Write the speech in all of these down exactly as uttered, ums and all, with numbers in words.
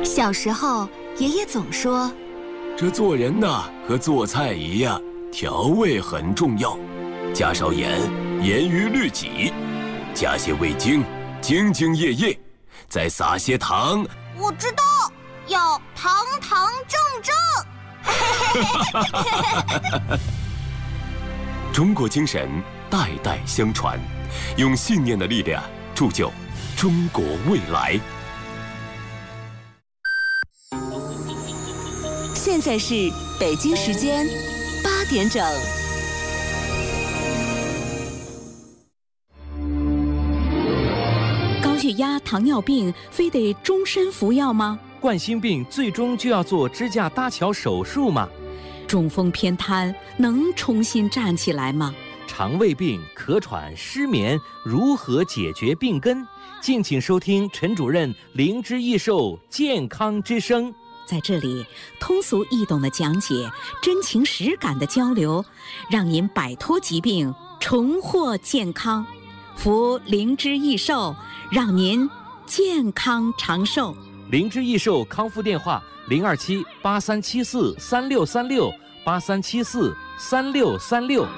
小时候，爷爷总说， 这做人呐，和做菜一样，调味很重要。加少盐，严于律己；加些味精，兢兢业业；再撒些糖。 我知道，要堂堂正正。 中国精神代代相传，用信念的力量铸就中国未来。 现在是北京时间八点整。 高血压、糖尿病非得终身服药吗？ 冠心病最终就要做支架搭桥手术吗？ 中风偏瘫能重新站起来吗？ 肠胃病、咳喘、失眠如何解决病根？敬请收听陈主任灵芝益寿健康之声。 在这里，通俗易懂的讲解，真情实感的交流，让您摆脱疾病，重获健康。服灵芝益寿，让您健康长寿。 灵芝益寿康复电话：零二七八三七四三六三六八三七四三六三六。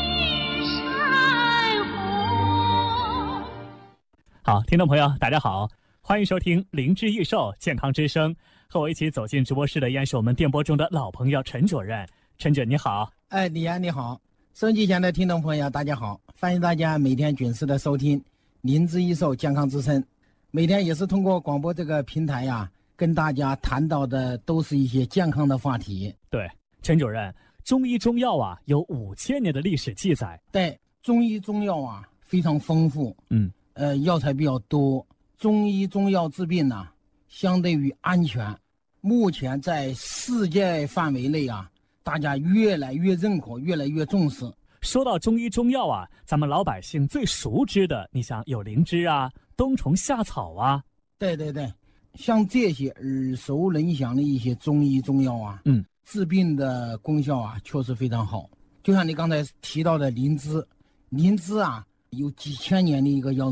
好，听众朋友，大家好，欢迎收听灵芝益寿健康之声。和我一起走进直播室的依然是我们电波中的老朋友陈主任。陈主任你好。 哎，李安你好，收音机前的听众朋友大家好，欢迎大家每天准时的收听灵芝益寿健康之声。每天也是通过广播这个平台呀、啊，跟大家谈到的都是一些健康的话题。 对，陈主任，中医中药啊有五千年的历史记载。 对，中医中药啊非常丰富， 嗯， 呃，药材比较多，中医中药治病呢、啊。相对于安全，目前在世界范围内啊，大家越来越认可，越来越重视。 说到中医中药啊，咱们老百姓最熟知的，你想有灵芝啊、冬虫夏草啊， 对对对，像这些耳熟能详的一些中医中药啊， 嗯， 治病的功效啊，确实非常好。就像你刚才提到的灵芝，灵芝啊，有几千年的一个药。